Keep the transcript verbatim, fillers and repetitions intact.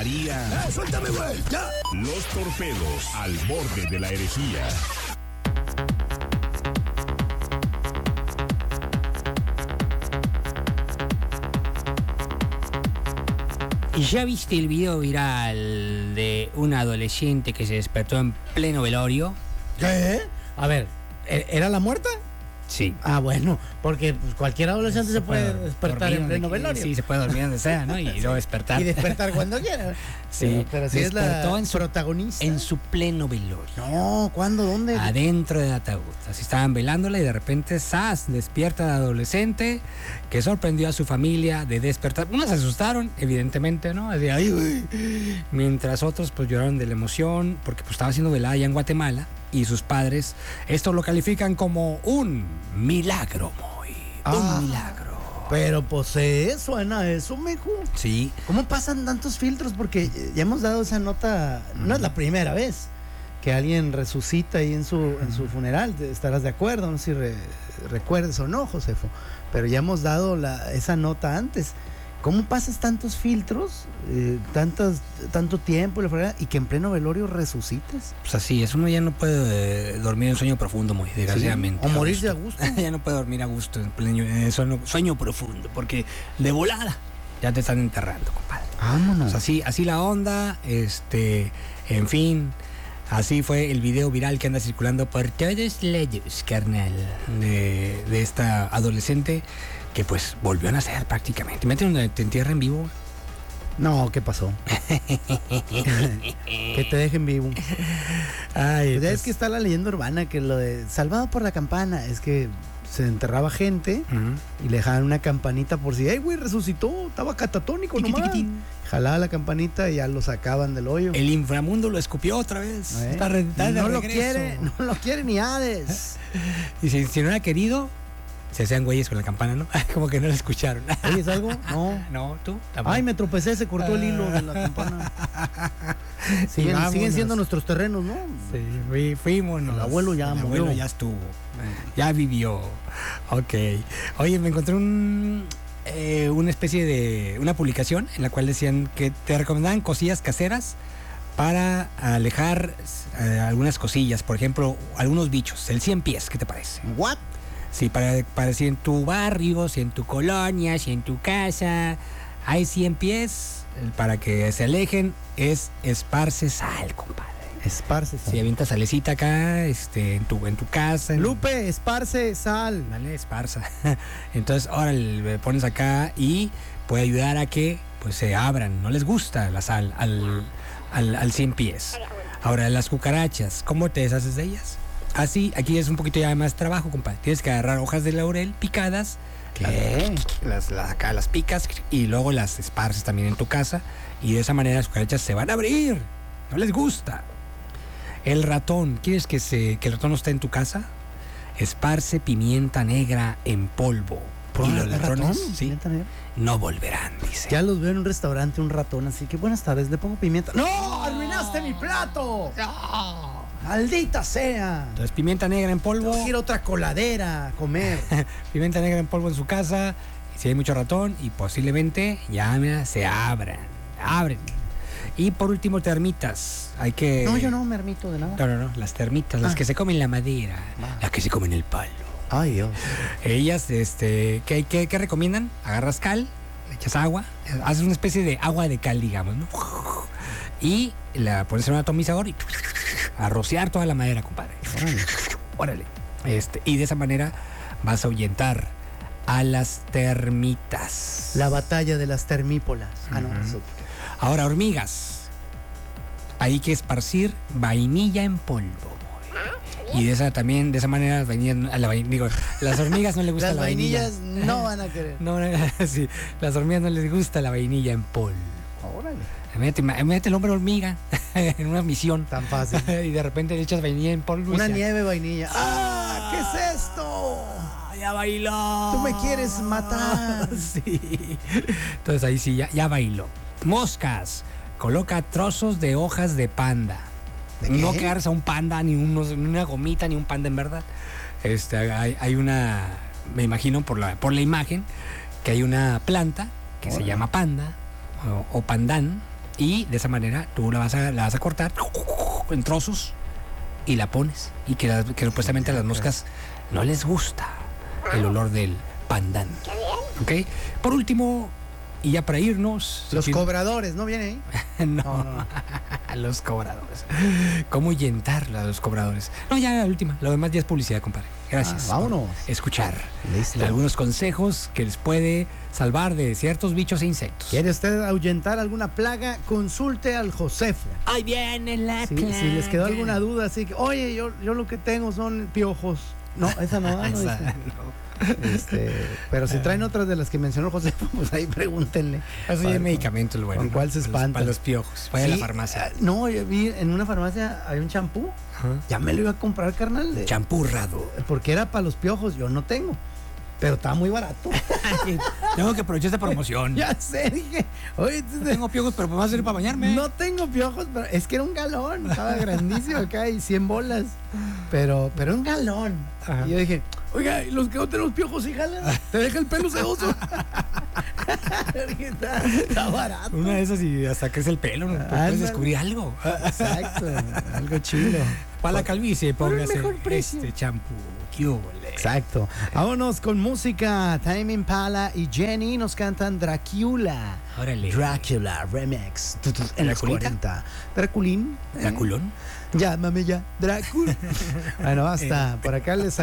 María. ¡Eh, suéltame, güey! ¡Ya! Los torpedos al borde de la herejía. ¿Ya viste el video viral de un adolescente que se despertó en pleno velorio? ¿Qué? A ver, ¿era la muerta? Sí. Ah, bueno, porque pues, cualquier adolescente se, se puede, puede despertar en pleno velorio. Sí, se puede dormir donde sea, ¿no? Y sí. luego despertar. Y despertar cuando quiera. Sí, pero, pero si es la en su, protagonista. En su pleno velorio. No, ¿cuándo? ¿Dónde? Adentro del ataúd. Así estaban velándola y de repente, ¡zas! Despierta el adolescente que sorprendió a su familia de despertar. Unos se asustaron, evidentemente, ¿no? Así, ay, güey. Mientras otros, pues, lloraron de la emoción porque pues, estaba siendo velada allá en Guatemala. Y sus padres, esto lo califican como un milagro, muy. Ah, un milagro. Pero pues eh, suena eso, mijo. Sí. ¿Cómo pasan tantos filtros? Porque ya hemos dado esa nota, no uh-huh. es la primera vez que alguien resucita ahí en su, uh-huh. en su funeral. Estarás de acuerdo, no sé si re, recuerdes o no, Josefo. Pero ya hemos dado la, esa nota antes. ¿Cómo pasas tantos filtros, eh, tantos, tanto tiempo y que en pleno velorio resucites? Pues así es, uno ya no puede eh, dormir en sueño profundo, muy desgraciadamente. ¿Sí? O morirse a gusto. Ya no puede dormir a gusto en pleno en sueño, sueño profundo, porque de volada ya te están enterrando, compadre. Vámonos. Pues así, así la onda, este, en fin, así fue el video viral que anda circulando por todos lados, carnal, de, de esta adolescente que pues volvió a nacer prácticamente. Mete donde te entierren vivo. No, ¿qué pasó? Que te dejen vivo. Ay, pues, es que está la leyenda urbana que lo de salvado por la campana es que se enterraba gente uh-huh. y le dejaban una campanita por si, ¡ay, güey, resucitó! Estaba catatónico nomás. Tiquitín. Jalaba la campanita y ya lo sacaban del hoyo. El inframundo lo escupió otra vez. ¿Eh? Está re- está no de lo regreso. quiere, no lo quiere ni Hades. Y si, si no era querido, se hacían güeyes con la campana, ¿no? Como que no la escucharon. ¿Oyes algo? No. No, ¿tú? ¿Tampoco? Ay, me tropecé, se cortó el hilo de la campana. Siguen, sí, siguen siendo nuestros terrenos, ¿no? Sí, fui, fuimos. El abuelo ya El murió. abuelo ya estuvo. Ya vivió. Ok. Oye, me encontré un... Eh, una especie de... Una publicación en la cual decían que te recomendaban cosillas caseras para alejar eh, algunas cosillas. Por ejemplo, algunos bichos. El cien pies, ¿qué te parece? ¿What? Sí, para, para si en tu barrio, si en tu colonia, si en tu casa hay cien pies, para que se alejen, es esparce sal, compadre. Esparce sal. Si avientas salecita acá, este, en tu, en tu casa. En... Lupe, esparce sal. Dale, esparza. Entonces, ahora le pones acá y puede ayudar a que pues se abran. No les gusta la sal al, al, al cien pies. Ahora, las cucarachas, ¿cómo te deshaces de ellas? Así, aquí es un poquito ya más trabajo, compadre. Tienes que agarrar hojas de laurel picadas. ¿Qué? Las, las, acá las picas y luego las esparces también en tu casa. Y de esa manera las cucarachas se van a abrir. No les gusta. El ratón. ¿Quieres que, se, que el ratón no esté en tu casa? Esparce pimienta negra en polvo. ¿Por y los ratones ¿Sí? no volverán, dice. Ya los veo en un restaurante, un ratón, así que buenas tardes, le pongo pimienta. ¡No! ¡Arruinaste mi plato! ¡No! ¡Maldita sea! Entonces, pimienta negra en polvo. Tengo que ir a otra coladera a comer. Pimienta negra en polvo en su casa. Y si hay mucho ratón, y posiblemente ya mira, se abran. Abren. Y por último, termitas. Hay que. No, yo no me ermito de nada. No, no, no. Las termitas, ah. las que se comen la madera. Ah. Las que se comen el palo. Ay, Dios. Ellas, este, ¿qué, qué, qué recomiendan? Agarras cal, le echas agua, haces una especie de agua de cal, digamos, ¿no? Y la pones en un atomizador y a rociar toda la madera, compadre. Órale. Órale. Este, y de esa manera vas a ahuyentar a las termitas. La batalla de las termípolas. Uh-huh. Ah, no, eso. Ahora, hormigas. Hay que esparcir vainilla en polvo. Y de esa también, de esa manera, las vainillas, a la vainilla, digo, las hormigas no les gusta las la vainilla. Las vainillas no van a querer. No, sí, las hormigas no les gusta la vainilla en polvo. Órale. Mete, mete el hombre hormiga en una misión. Tan fácil. Y de repente le echas vainilla en polvo. Una nieve vainilla. ¡Ah! ¿Qué es esto? Ya bailó. Tú me quieres matar. Sí. Entonces ahí sí, ya, ya bailó. Moscas. Coloca trozos de hojas de panda. ¿De no qué? quedarse a un panda, ni, unos, ni una gomita, ni un panda en verdad. Este, hay, hay una, me imagino por la, por la imagen, que hay una planta que oh. se llama panda o, o pandán. Y de esa manera tú la vas a, la vas a cortar en trozos y la pones. Y que, la, que supuestamente a las moscas no les gusta el olor del pandan. ¿Ok? Por último, y ya para irnos... Los si cobradores, ¿no viene ahí? no, No, no. los cobradores. ¿Cómo ahuyentar a los cobradores? No, ya la última. Lo demás ya es publicidad, compadre. Gracias. Ah, vámonos. por escuchar Listo. algunos consejos que les puede salvar de ciertos bichos e insectos. ¿Quiere usted ahuyentar alguna plaga? Consulte al Josefo. Ahí viene la Si, plaga. si les quedó alguna duda, así que, oye, yo, yo lo que tengo son piojos. No, esa no, no, Esa, dice. no. Este, pero si traen otras de las que mencionó Josefo, pues ahí pregúntenle. Eso ya Para- es medicamento, lo bueno. ¿Con cuál se Para los- espanta? Para los piojos. Vaya a Sí, la farmacia. ah, No, yo vi en una farmacia hay un champú. Ajá. Ya me lo iba a comprar, carnal. de- Champurrado. porque era para los piojos, yo no tengo. Pero estaba muy barato. Tengo que aprovechar esta promoción. Ya sé, dije, oye, No tengo piojos, pero me va a servir para bañarme. no tengo piojos, pero es que era un galón, estaba grandísimo acá y cien bolas. Pero, pero un galón. Ajá. Y yo dije, oiga, ¿y los que no tenemos piojos sí jalan? ¿Te deja el pelo sedoso? está, está barato. Una de esas y hasta crece el pelo, ¿no? Pues Ándale. puedes descubrir algo. Exacto, algo chido. Para la calvicie, por el póngase mejor precio. este champú. ¡Qué óvole! Exacto. Vámonos con música. Time Impala y Jenny nos cantan Dracula. Órale. Dracula Remix. Tu, tu, En los ¿Draculita? cuarenta. Draculín. ¿Draculón? Llámame ya. Dracula. Bueno, basta. Por acá les